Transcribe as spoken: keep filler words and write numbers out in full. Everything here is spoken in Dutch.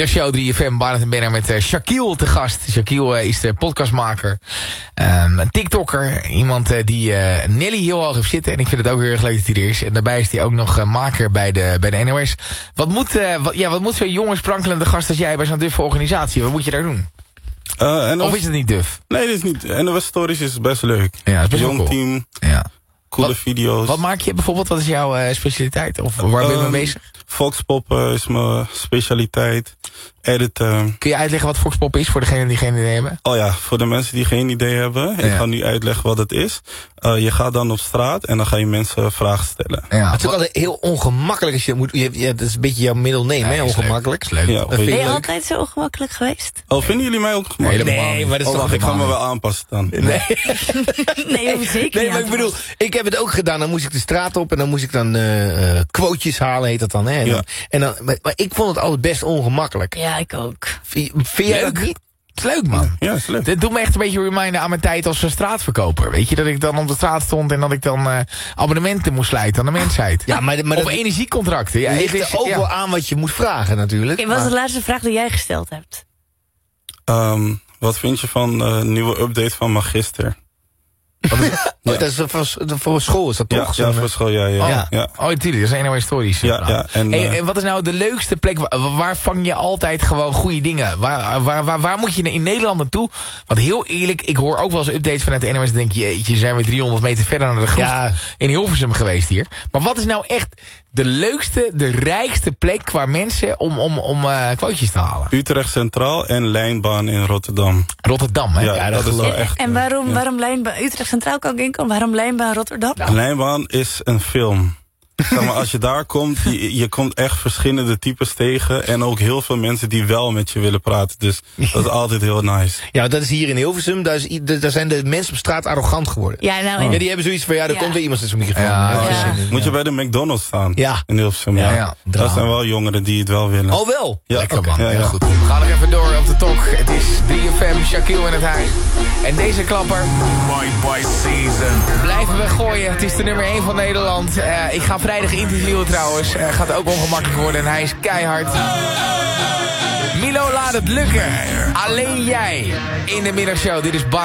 Middagshow drie F M, Barend en Benner met uh, Shaquille te gast. Shaquille uh, is de podcastmaker, um, een TikToker. Iemand uh, die uh, Nelly heel hoog heeft zitten. En ik vind het ook heel erg leuk dat hij er is. En daarbij is hij ook nog uh, maker bij de, bij de N O S. Wat moet, uh, wat, ja, wat moet zo'n jonge sprankelende gast als jij bij zo'n duffe organisatie? Wat moet je daar doen? Uh, of is het niet duf? Nee, dit is niet. N O S Stories is best leuk. Ja, dat is best jong cool. team. Ja. Coole wat, video's. Wat maak je bijvoorbeeld? Wat is jouw uh, specialiteit? Of waar ben je mee bezig? Foxpop is mijn specialiteit. Editen. Kun je uitleggen wat Foxpop is voor degenen die geen idee hebben? Oh ja, voor de mensen die geen idee hebben. Ja. Ik ga nu uitleggen wat het is. Uh, je gaat dan op straat en dan ga je mensen vragen stellen. Ja. Het is ook altijd heel ongemakkelijk als je moet. Je, ja, dat is een beetje jouw middelneem, hè? Ongemakkelijk. Leuk. Leuk. Ja, ben je leuk. altijd zo ongemakkelijk geweest? Oh, vinden jullie mij ook gemakkelijk? Nee, nee, maar dat is oh, toch ik ga me wel aanpassen dan. Nee, nee, zeker nee, maar ik bedoel, ik heb het ook gedaan. Dan moest ik de straat op en dan moest ik dan uh, uh, quotejes halen, heet dat dan. Hè? En ja. dan, en dan maar, maar ik vond het altijd best ongemakkelijk. Ja, ik ook. Vind, vind jij dat niet? Het is leuk, man. Ja, is leuk. Dit doet me echt een beetje reminden aan mijn tijd als straatverkoper. Weet je, dat ik dan op de straat stond en dat ik dan uh, abonnementen moest sluiten aan de mensheid. Ja, maar, maar of dat energiecontracten. Ja, ligt het is, er ook ja. wel aan wat je moet vragen natuurlijk. Okay, wat is maar... de laatste vraag die jij gesteld hebt? Um, wat vind je van de uh, nieuwe update van Magister? Wat is, ja. Dat is voor, voor school is dat toch? Ja, ja voor school, ja. ja. Oh, ja. ja. oh natuurlijk, dat is een N O S Stories. Ja, ja, en, hey, uh, en wat is nou de leukste plek? Waar, waar vang je altijd gewoon goede dingen? Waar, waar, waar, waar moet je in Nederland naartoe? Want heel eerlijk, ik hoor ook wel eens updates vanuit de N O S. En denk je, jeetje, zijn we driehonderd meter verder naar de grond ja. in Hilversum geweest hier. Maar wat is nou echt de leukste, de rijkste plek qua mensen om, om, om uh, quotejes te halen? Utrecht Centraal en Lijnbaan in Rotterdam. Rotterdam, hè? Ja, ja dat, dat is wel echt. En waarom, ja. waarom Lijnbaan, Utrecht Centraal kan ik inkomen? Waarom Lijnbaan Rotterdam? Ja. Lijnbaan is een film. Zeg maar, als je daar komt, je, je komt echt verschillende types tegen. En ook heel veel mensen die wel met je willen praten. Dus dat is altijd heel nice. Ja, dat is hier in Hilversum. Daar, is, daar zijn de mensen op straat arrogant geworden. Ja, nou, oh. Ja, die hebben zoiets van, ja, er ja. komt weer iemand in zo'n microfoon. Ja, Ja, ja. ja. Moet je bij de McDonald's staan? Ja. In Hilversum, Ja, ja. ja. Dat zijn wel jongeren die het wel willen. Oh, wel? Ja, Lekker, okay. man. Ja, ja. Heel goed. We gaan nog even door op de talk. Het is drie F M, Shaquille in het huis. En deze klapper... White Boy Season. Blijven we gooien. Het is de nummer één van Nederland. Uh, ik ga vrijdag interviewen trouwens. Uh, gaat ook ongemakkelijk worden en hij is keihard. Milo, laat het lukken. Alleen jij in de middagshow. Dit is Bar